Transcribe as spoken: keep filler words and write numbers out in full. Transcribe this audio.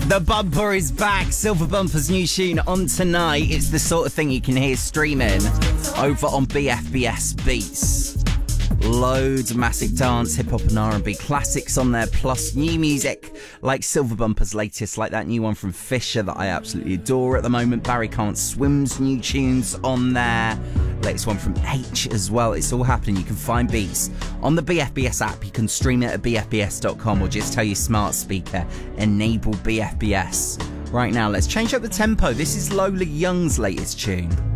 The Bumper is back. Silver Bumper's new tune on tonight. It's the sort of thing you can hear streaming over on B F B S Beats. Loads of massive dance, hip-hop and R and B classics on there, plus new music like Silver Bumper's latest, like that new one from Fisher that I absolutely adore at the moment. Barry Can't Swim's new tunes on there. Latest one from H as well. It's all happening. You can find Beats on the B F B S app. You can stream it at b f b s dot com or just tell your smart speaker, enable B F B S. Right now, let's change up the tempo. This is Lola Young's latest tune.